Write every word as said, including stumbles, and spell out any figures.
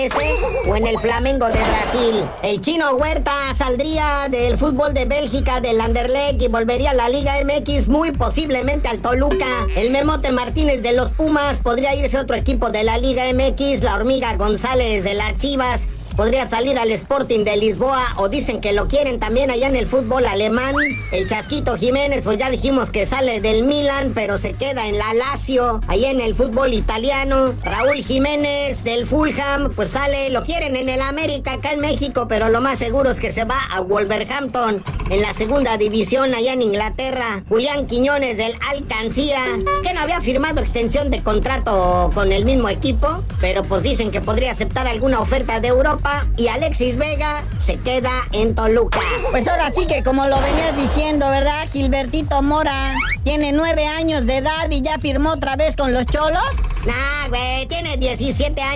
o en el Flamengo de Brasil. El Chino Huerta saldría del fútbol de Bélgica, del Anderlecht, y volvería a la Liga M X, muy posiblemente al Toluca. El Memote Martínez de los Pumas podría irse a otro equipo de la Liga M X. La Hormiga González de las Chivas podría salir al Sporting de Lisboa, o dicen que lo quieren también allá en el fútbol alemán. El Chasquito Jiménez, pues ya dijimos que sale del Milan, pero se queda en la Lazio, allá en el fútbol italiano. Raúl Jiménez del Fulham, pues sale, lo quieren en el América acá en México, pero lo más seguro es que se va a Wolverhampton, en la segunda división allá en Inglaterra. Julián Quiñones del Alcancía, es que no había firmado extensión de contrato con el mismo equipo, pero pues dicen que podría aceptar alguna oferta de Europa. Y Alexis Vega se queda en Toluca. Pues ahora sí que como lo venías diciendo, ¿verdad? Gilbertito Mora tiene nueve años de edad y ya firmó otra vez con los Cholos. Nah, güey, tiene diecisiete años.